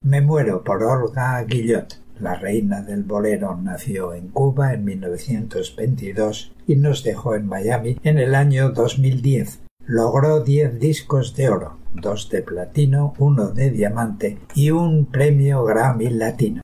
Me muero por Olga Guillot. La reina del bolero nació en Cuba en 1922 y nos dejó en Miami en el año 2010. Logró 10 discos de oro, 2 de platino, 1 de diamante y un premio Grammy Latino.